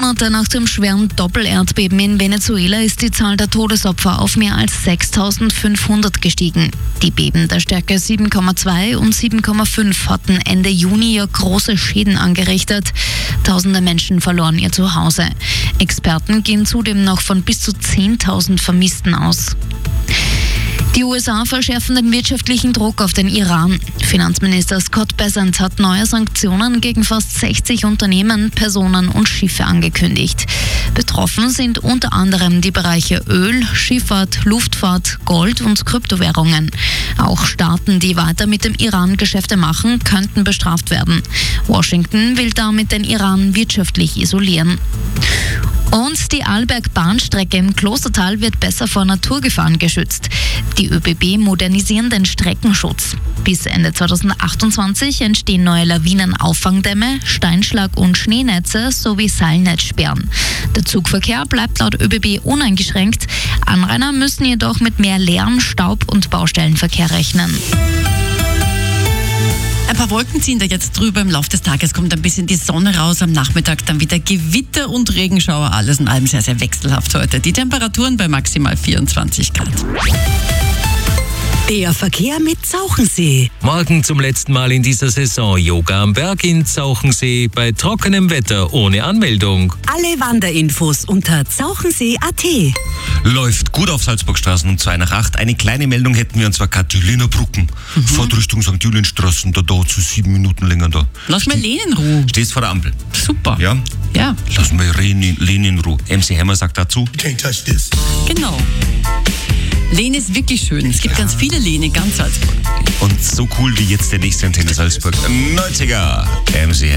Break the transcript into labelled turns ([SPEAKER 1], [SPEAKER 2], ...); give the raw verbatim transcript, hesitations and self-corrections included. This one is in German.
[SPEAKER 1] Monate nach dem schweren Doppelerdbeben in Venezuela ist die Zahl der Todesopfer auf mehr als sechstausendfünfhundert gestiegen. Die Beben der Stärke sieben Komma zwei und sieben Komma fünf hatten Ende Juni ja große Schäden angerichtet. Tausende Menschen verloren ihr Zuhause. Experten gehen zudem noch von bis zu zehntausend Vermissten aus. Die U S A verschärfen den wirtschaftlichen Druck auf den Iran. Finanzminister Scott Bessent hat neue Sanktionen gegen fast sechzig Unternehmen, Personen und Schiffe angekündigt. Betroffen sind unter anderem die Bereiche Öl, Schifffahrt, Luftfahrt, Gold und Kryptowährungen. Auch Staaten, die weiter mit dem Iran Geschäfte machen, könnten bestraft werden. Washington will damit den Iran wirtschaftlich isolieren. Und die Arlberg-Bahnstrecke im Klostertal wird besser vor Naturgefahren geschützt. Die ÖBB modernisieren den Streckenschutz. Bis Ende zweitausendachtundzwanzig entstehen neue Lawinenauffangdämme, Steinschlag- und Schneenetze sowie Seilnetzsperren. Der Zugverkehr bleibt laut ÖBB uneingeschränkt. Anrainer müssen jedoch mit mehr Lärm, Staub und Baustellenverkehr rechnen.
[SPEAKER 2] Ein paar Wolken ziehen da jetzt drüber. Im Laufe des Tages kommt ein bisschen die Sonne raus. Am Nachmittag dann wieder Gewitter und Regenschauer. Alles in allem sehr, sehr wechselhaft heute. Die Temperaturen bei maximal vierundzwanzig Grad.
[SPEAKER 3] Der Verkehr mit Zauchensee.
[SPEAKER 4] Morgen zum letzten Mal in dieser Saison Yoga am Berg in Zauchensee bei trockenem Wetter ohne Anmeldung.
[SPEAKER 3] Alle Wanderinfos unter zauchensee punkt at.
[SPEAKER 5] Läuft gut auf Salzburgstraßen um zwei nach acht. Eine kleine Meldung hätten wir, und zwar Katharina Brücken. Mhm. Fahrt Richtung Sankt Julienstraßen, da dauert es sieben Minuten länger da.
[SPEAKER 2] Lass mal Lehn in Ruhe.
[SPEAKER 5] Stehst vor der Ampel.
[SPEAKER 2] Super.
[SPEAKER 5] Ja?
[SPEAKER 2] Ja.
[SPEAKER 5] Lass mal Lehn in Ruhe. M C Hammer sagt dazu.
[SPEAKER 6] Can't touch this.
[SPEAKER 2] Genau. Lehn ist wirklich schön. Es gibt ganz viele Lehne in ganz Salzburg.
[SPEAKER 5] Und so cool wie jetzt der nächste Antenne Salzburg. neunziger M C Hammer.